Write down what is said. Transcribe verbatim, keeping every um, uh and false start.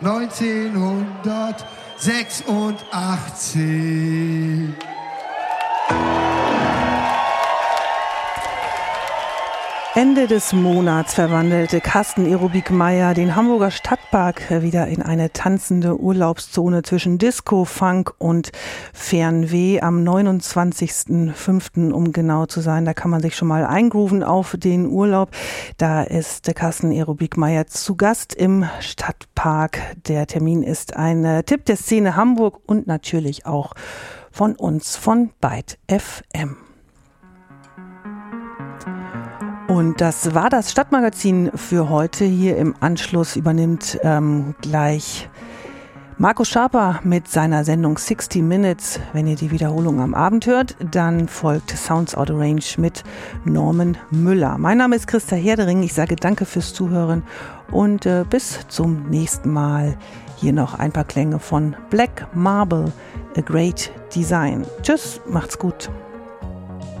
neunzehnhundertsechsundachtzig. Ende des Monats verwandelte Carsten Ehrubieg-Meyer den Hamburger Stadtpark wieder in eine tanzende Urlaubszone zwischen Disco, Funk und Fernweh am neunundzwanzigsten fünften um genau zu sein. Da kann man sich schon mal eingrooven auf den Urlaub. Da ist Carsten Ehrubieg-Meyer zu Gast im Stadtpark. Der Termin ist ein Tipp der Szene Hamburg und natürlich auch von uns von Byte F M. Und das war das Stadtmagazin für heute. Hier im Anschluss übernimmt ähm, gleich Marco Schaper mit seiner Sendung sixty Minutes. Wenn ihr die Wiederholung am Abend hört, dann folgt Sounds Out of Range mit Norman Müller. Mein Name ist Christa Herdering. Ich sage danke fürs Zuhören und äh, bis zum nächsten Mal. Hier noch ein paar Klänge von Black Marble, A Great Design. Tschüss, macht's gut.